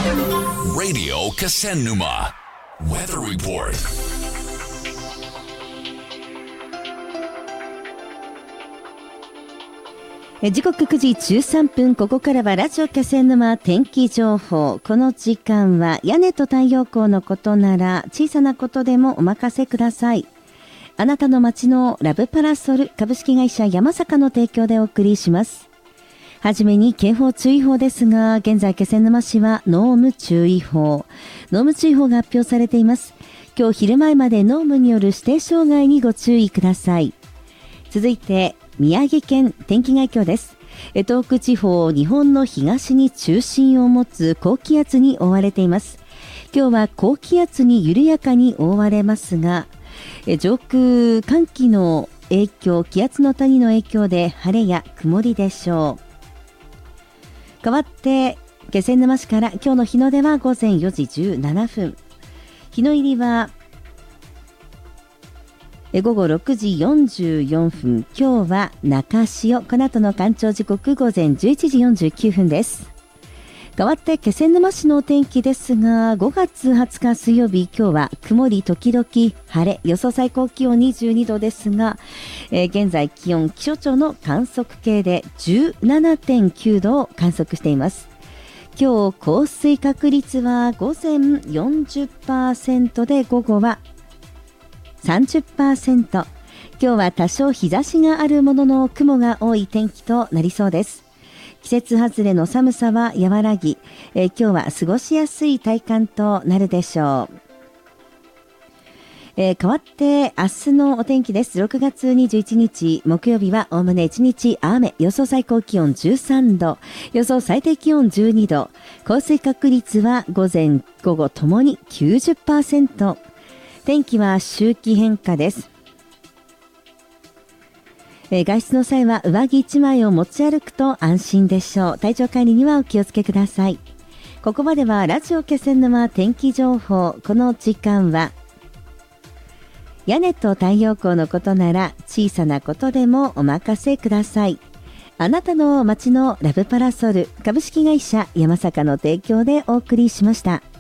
Radio Kasennuma Weather Report. 時刻9時13分、ここからはラジオ気仙沼天気情報。この時間は屋根と太陽光のことなら小さなことでもお任せください。あなたの街のラブパラソル株式会社山坂の提供でお送りします。はじめに警報注意報ですが、現在気仙沼市は濃霧注意報が発表されています。今日昼前まで濃霧による指定障害にご注意ください。続いて宮城県天気概況です。東北地方、日本の東に中心を持つ高気圧に覆われています。今日は高気圧に緩やかに覆われますが、上空寒気の影響、気圧の谷の影響で晴れや曇りでしょう。変わって気仙沼市から今日の日の出は午前4時17分。日の入りは午後6時44分。今日は中潮。この後の干潮時刻午前11時49分です。変わって気仙沼市のお天気ですが、5月20日水曜日、今日は曇り時々晴れ、予想最高気温22度ですが、現在気温、気象庁の観測計で 17.9 度を観測しています。今日降水確率は午前 40% で午後は30%。今日は多少日差しがあるものの雲が多い天気となりそうです。季節外れの寒さは和らぎ、今日は過ごしやすい体感となるでしょう。変わって明日のお天気です。6月21日木曜日はおおむね1日雨、予想最高気温13度、予想最低気温12度、降水確率は午前午後ともに 90%。天気は周期変化です。外出の際は上着1枚を持ち歩くと安心でしょう。体調管理にはお気をつけください。ここまではラジオ気仙沼天気情報。この時間は屋根と太陽光のことなら小さなことでもお任せください。あなたの街のラブパラソル株式会社山坂の提供でお送りしました。